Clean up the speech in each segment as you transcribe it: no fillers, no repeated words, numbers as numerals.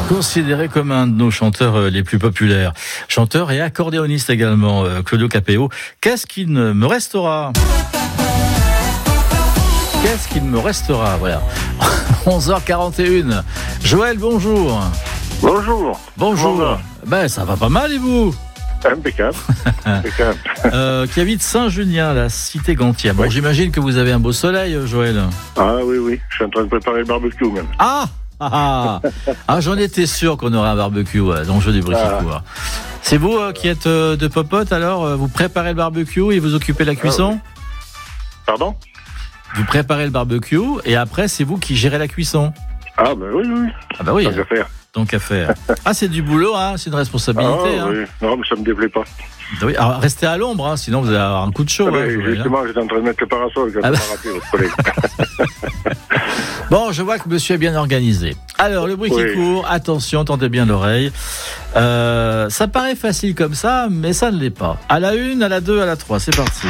Considéré comme un de nos chanteurs les plus populaires. Chanteur et accordéoniste également, Claudio Capéo. Qu'est-ce qu'il me restera ? Qu'est-ce qu'il me restera ? Voilà. 11h41. Joël, bonjour. Bonjour. Bonjour. Ben, ça va pas mal et vous ? Impeccable. Impeccable. Qui habite Saint-Junien, la cité Gantière. Bon, oui. J'imagine que vous avez un beau soleil, Joël. Ah oui. Je suis en train de préparer le barbecue même. Ah, j'en étais sûr qu'on aurait un barbecue dans le jeu du Briquicourt. C'est vous qui êtes de popote alors ? Vous préparez le barbecue et vous occupez la cuisson ? Pardon ? Vous préparez le barbecue et après c'est vous qui gérez la cuisson ? Ah ben oui. Ah bah oui. Tant qu'à faire. Donc à faire. C'est du boulot, c'est une responsabilité. Oui. Non, mais ça me déplaît pas. Oui, alors restez à l'ombre, sinon vous allez avoir un coup de chaud. Justement, j'étais en train de mettre le parasol quand on m'a rappelé votre collègue. Bon, je vois que monsieur est bien organisé. Alors, le Briquicourt, attention, tendez bien l'oreille. Ça paraît facile comme ça, mais ça ne l'est pas. À la 1, à la 2, à la 3, c'est parti.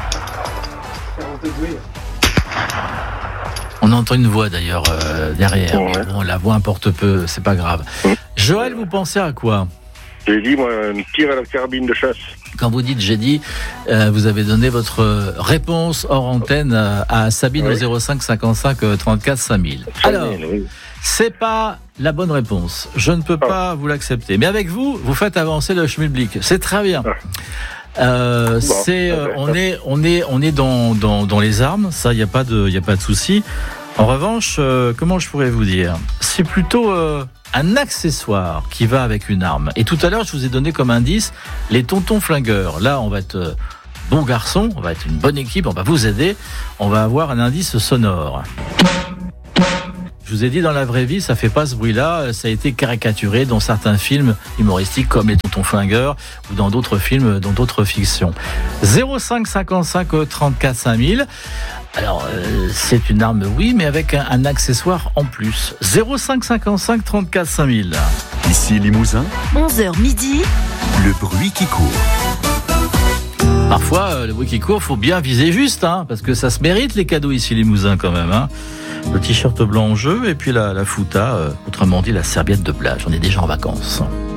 On entend une voix d'ailleurs derrière. Ouais. Bon, la voix importe peu, c'est pas grave. Joël, vous pensez à quoi ? J'ai dit, moi, un tir à la carabine de chasse. Quand vous dites j'ai dit, vous avez donné votre réponse hors antenne à Sabine au 05 55 34 5000. Alors, c'est pas la bonne réponse. Je ne peux pas vous l'accepter. Mais avec vous, vous faites avancer le schmilblick. C'est très bien. On est dans les armes. Ça, il y a pas de souci. En revanche, comment je pourrais vous dire ? C'est plutôt un accessoire qui va avec une arme. Et tout à l'heure, je vous ai donné comme indice les tontons flingueurs. Là, on va être bon garçon, on va être une bonne équipe, on va vous aider. On va avoir un indice sonore. Je vous ai dit, dans la vraie vie, ça fait pas ce bruit-là. Ça a été caricaturé dans certains films humoristiques comme les tontons flingueurs ou dans d'autres films, dans d'autres fictions. 05 55 34 5000. Alors, c'est une arme, oui, mais avec un accessoire en plus. 05 55 34 5000. Ici Limousin. 11h midi. Le bruit qui court. Parfois, le bruit qui court, faut bien viser juste, parce que ça se mérite les cadeaux ici Limousin quand même. Le t-shirt blanc en jeu et puis la fouta, autrement dit la serviette de plage. On est déjà en vacances.